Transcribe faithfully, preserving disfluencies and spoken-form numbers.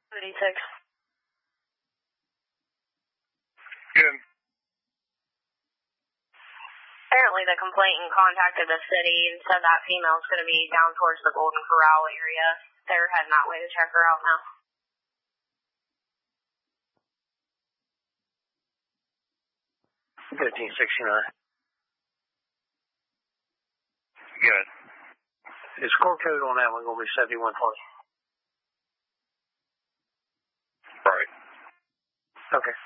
thirty-six. Good. Apparently the complainant contacted the city and said that female's going to be down towards the Golden Corral area. They're heading that way to check her out now. fifteen sixty-nine. Good. The score code on that one going to be seventy-one twenty. Right. Okay.